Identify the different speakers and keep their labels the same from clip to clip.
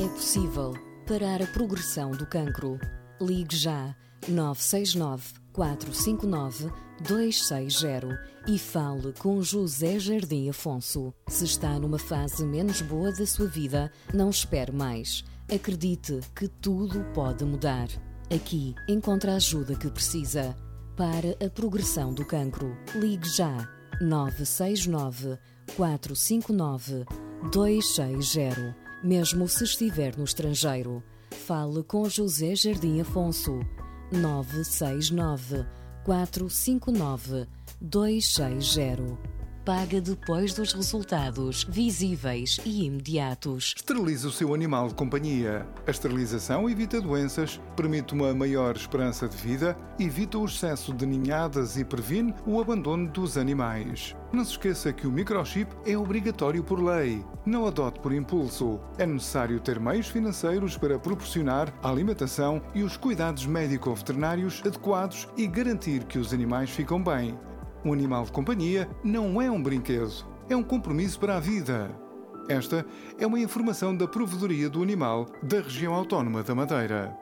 Speaker 1: É possível parar a progressão do cancro. Ligue já 969 459 260 e fale com José Jardim Afonso. Se está numa fase menos boa da sua vida, não espere mais. Acredite que tudo pode mudar. Aqui encontra a ajuda que precisa para a progressão do cancro. Ligue já 969 459 260. Mesmo se estiver no estrangeiro, fale com José Jardim Afonso. 969 459 260. Paga depois dos resultados visíveis e imediatos.
Speaker 2: Esterilize o seu animal de companhia. A esterilização evita doenças, permite uma maior esperança de vida, evita o excesso de ninhadas e previne o abandono dos animais. Não se esqueça que o microchip é obrigatório por lei. Não adote por impulso. É necessário ter meios financeiros para proporcionar a alimentação e os cuidados médico-veterinários adequados e garantir que os animais ficam bem. Um animal de companhia não é um brinquedo, é um compromisso para a vida. Esta é uma informação da Provedoria do Animal da Região Autónoma da Madeira.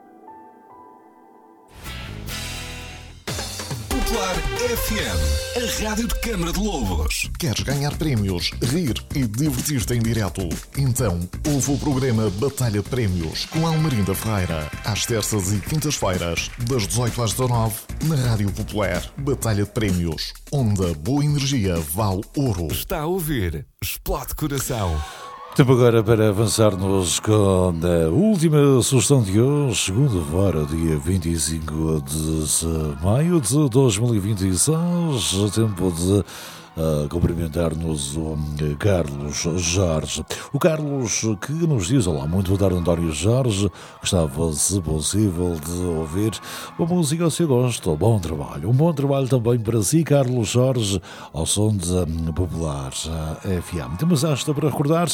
Speaker 3: Popular FM, a rádio de Câmara de Lobos.
Speaker 4: Queres ganhar prémios, rir e divertir-te em direto? Então, ouve o programa Batalha de Prémios com Almerinda Ferreira, às terças e quintas-feiras, das 18 às 19, na Rádio Popular. Batalha de Prémios, onde a boa energia vale ouro.
Speaker 3: Está a ouvir Explode Coração.
Speaker 5: Tempo agora para avançarmos com a última sugestão de hoje, segunda-feira, dia 25 de maio de 2026. Tempo de cumprimentar-nos o Carlos Jorge. O Carlos que nos diz: olá, muito boa tarde, António Jorge. Gostava, se possível, de ouvir uma música ao seu gosto. Bom trabalho. Um bom trabalho também para si, Carlos Jorge, ao som de Popular FM. Temos esta para recordar: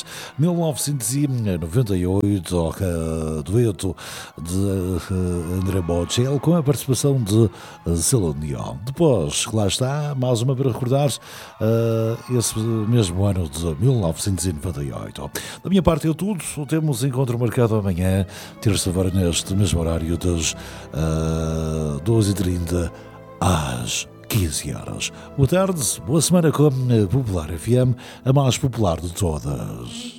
Speaker 5: 1998, o dueto de André Bocelli com a participação de Celine Dion. Depois, lá está, mais uma para recordar, esse mesmo ano de 1998. Da minha parte é tudo. Temos encontro marcado amanhã, terça-feira, neste mesmo horário, das 12h30 às 15 horas. Boa tarde, boa semana com a Popular FM, a mais popular de todas.